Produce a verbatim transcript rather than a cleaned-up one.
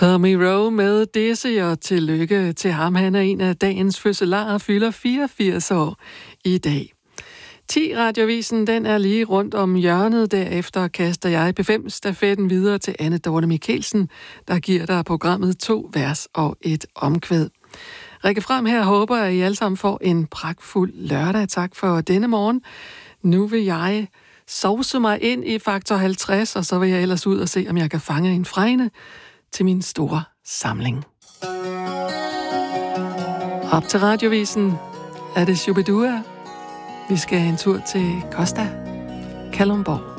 Tommy Rowe med Dizzy, og tillykke til ham. Han er en af dagens fødselarer og fylder fireogfirs år i dag. ti Radiovisen, den er lige rundt om hjørnet. Derefter kaster jeg P fem-stafetten videre til Anne Dorte Mikkelsen, der giver dig programmet to vers og et omkvæd. Rikke Frem her håber, at I alle sammen får en pragtfuld lørdag. Tak for denne morgen. Nu vil jeg sovse mig ind i faktor halvtreds, og så vil jeg ellers ud og se, om jeg kan fange en fregne til min store samling. Op til Radiovisen er det Shubidua. Vi skal en tur til Costa Kalundborg.